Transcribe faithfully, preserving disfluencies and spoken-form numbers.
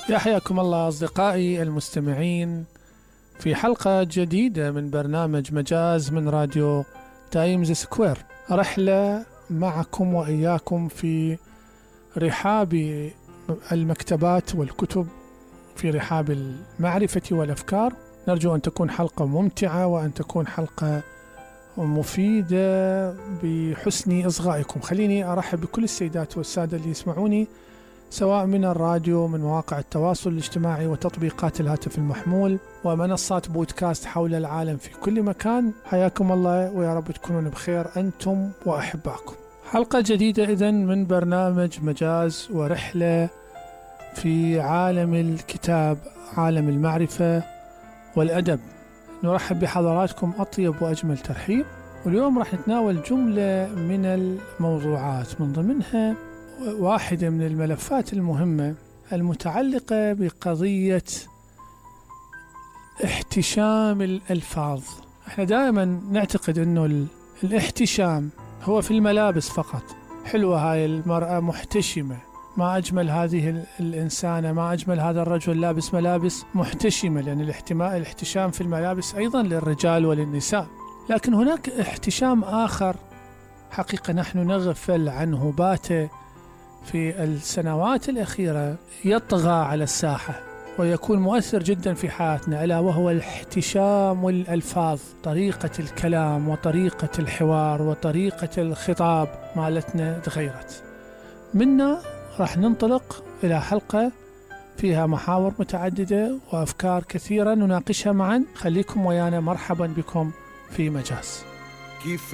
يا حياكم الله أصدقائي المستمعين في حلقة جديدة من برنامج مجاز من راديو تايمز سكوير. رحلة معكم وإياكم في رحاب المكتبات والكتب، في رحاب المعرفة والأفكار. نرجو أن تكون حلقة ممتعة وأن تكون حلقة مفيدة بحسن إصغائكم. خليني أرحب بكل السيدات والسادة اللي يسمعوني سواء من الراديو، من مواقع التواصل الاجتماعي وتطبيقات الهاتف المحمول ومنصات بودكاست حول العالم في كل مكان. حياكم الله ويا رب تكونون بخير أنتم وأحباكم. حلقة جديدة إذن من برنامج مجاز ورحلة في عالم الكتاب، عالم المعرفة والأدب. نرحب بحضراتكم أطيب وأجمل ترحيب، واليوم راح نتناول جملة من الموضوعات، من ضمنها واحدة من الملفات المهمة المتعلقة بقضية احتشام الألفاظ. احنا دائما نعتقد انه الاحتشام هو في الملابس فقط. حلوة هاي المرأة محتشمة، ما أجمل هذه الإنسانة، ما أجمل هذا الرجل لابس ملابس محتشمة، لأن الاحتماء الاحتشام في الملابس أيضا للرجال وللنساء. لكن هناك احتشام آخر حقيقة نحن نغفل عنه باته في السنوات الأخيرة، يطغى على الساحة ويكون مؤثر جدا في حياتنا، ألا وهو الاحتشام الألفاظ، طريقة الكلام وطريقة الحوار وطريقة الخطاب مالتنا تغيرت. منا راح ننطلق إلى حلقة فيها محاور متعددة وأفكار كثيرة نناقشها معا. خليكم ويانا، مرحبا بكم في مجاز. كيف